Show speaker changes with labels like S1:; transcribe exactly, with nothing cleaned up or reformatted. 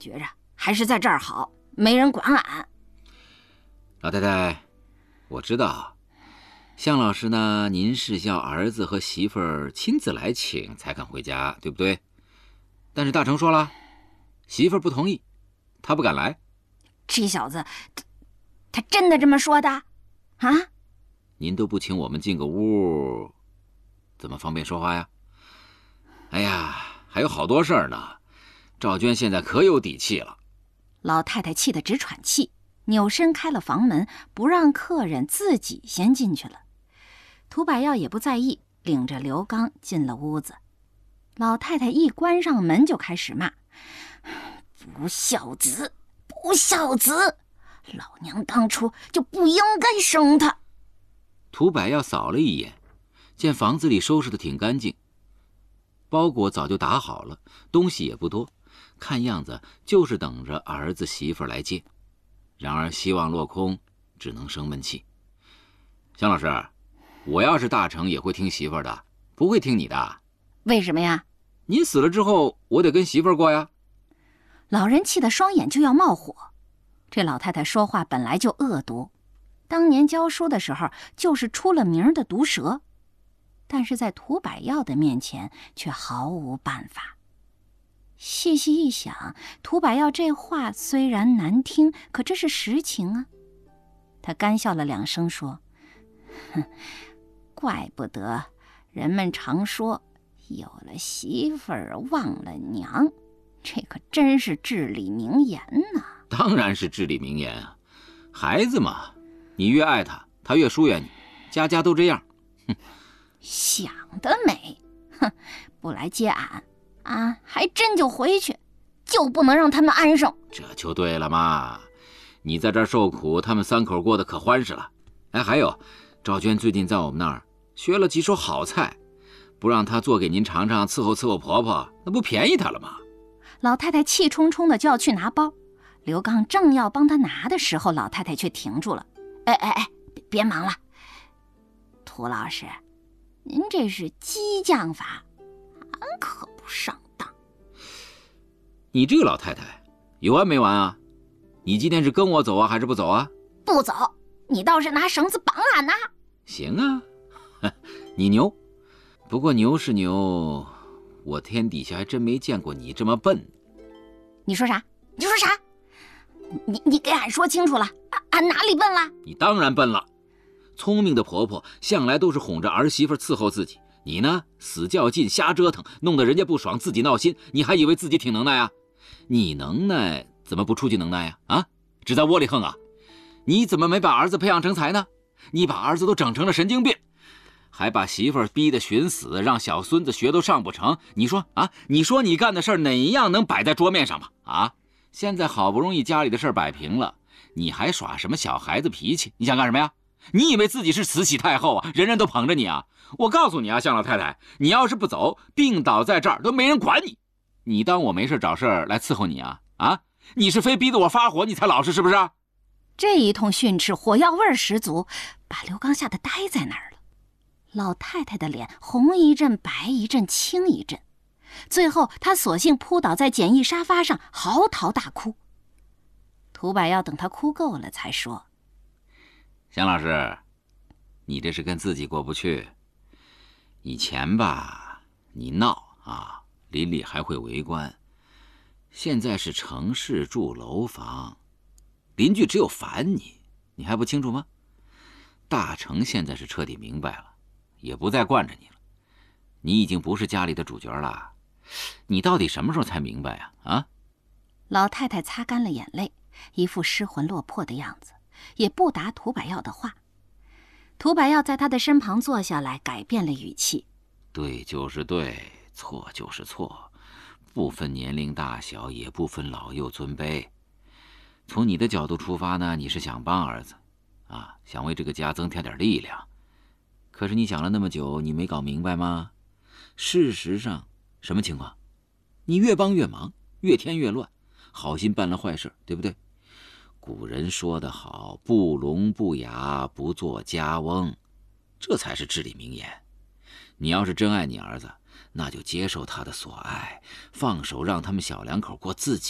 S1: 觉着还是在这儿好，没人管俺。
S2: 老太太，我知道，向老师呢，您是要儿子和媳妇儿亲自来请才肯回家，对不对？但是大成说了，媳妇儿不同意，他不敢来。
S1: 这小子，他他真的这么说的？啊？
S2: 您都不请我们进个屋，怎么方便说话呀？哎呀，还有好多事儿呢。赵娟现在可有底气了。
S1: 老太太气得直喘气，扭身开了房门，不让客人自己先进去了。涂百耀也不在意，领着刘刚进了屋子。老太太一关上门就开始骂：不孝子，不孝子，老娘当初就不应该生他。
S2: 涂百耀扫了一眼，见房子里收拾得挺干净，包裹早就打好了，东西也不多，看样子就是等着儿子媳妇来接。然而希望落空，只能生闷气。向老师，我要是大成也会听媳妇的，不会听你的。
S1: 为什么呀？
S2: 您死了之后，我得跟媳妇过呀。
S1: 老人气得双眼就要冒火。这老太太说话本来就恶毒，当年教书的时候就是出了名的毒舌，但是在涂百耀的面前却毫无办法。细细一想，涂百耀这话虽然难听，可这是实情啊。他干笑了两声说：哼，怪不得人们常说有了媳妇儿忘了娘，这可真是至理名言呐。
S2: 当然是至理名言啊，孩子嘛，你越爱他，他越疏远你，家家都这样。哼，
S1: 想得美！哼，不来接俺，俺还真就回去，就不能让他们安生。
S2: 这就对了嘛，你在这儿受苦，他们三口过得可欢实了。哎，还有，赵娟最近在我们那儿学了几手好菜，不让她做给您尝尝，伺候伺候婆婆，那不便宜她了吗？
S1: 老太太气冲冲的就要去拿包，刘刚正要帮她拿的时候，老太太却停住了。哎哎哎，别忙了，涂老师，您这是激将法，俺可不上当。
S2: 你这个老太太有完没完啊？你今天是跟我走啊，还是不走啊？
S1: 不走，你倒是拿绳子绑俺呐。
S2: 行啊，你牛，不过牛是牛，我天底下还真没见过你这么笨。
S1: 你说啥？你说啥？你你给俺说清楚了，俺哪里笨了？
S2: 你当然笨了。聪明的婆婆向来都是哄着儿媳妇伺候自己，你呢，死较劲，瞎折腾，弄得人家不爽，自己闹心，你还以为自己挺能耐啊？你能耐怎么不出去能耐呀？啊，只在窝里横啊？你怎么没把儿子培养成才呢？你把儿子都整成了神经病，还把媳妇儿逼得寻死，让小孙子学都上不成。你说啊，你说你干的事儿哪一样能摆在桌面上吗？啊，现在好不容易家里的事儿摆平了，你还耍什么小孩子脾气？你想干什么呀？你以为自己是慈禧太后啊？人人都捧着你啊？我告诉你啊，向老太太，你要是不走，病倒在这儿都没人管你。你当我没事找事儿来伺候你啊？啊，你是非逼得我发火，你才老实是不是？
S1: 这一通训斥火药味十足，把刘刚吓得呆在那儿了。老太太的脸红一阵白一阵青一阵，最后她索性扑倒在简易沙发上嚎啕大哭。涂百耀等她哭够了才说：
S2: 向老师，你这是跟自己过不去。以前吧，你闹啊，邻里还会围观。现在是城市住楼房，邻居只有烦你，你还不清楚吗？大成现在是彻底明白了，也不再惯着你了。你已经不是家里的主角了，你到底什么时候才明白啊？啊！
S1: 老太太擦干了眼泪，一副失魂落魄的样子，也不答涂百耀的话。涂百耀在他的身旁坐下来，改变了语气：
S2: 对就是对，错就是错，不分年龄大小，也不分老幼尊卑。从你的角度出发呢，你是想帮儿子啊，想为这个家增添点力量。可是你想了那么久，你没搞明白吗？事实上什么情况？你越帮越忙，越添越乱，好心办了坏事，对不对？古人说得好，不聋不哑，不做家翁，这才是至理名言。你要是真爱你儿子，那就接受他的所爱，放手让他们小两口过自己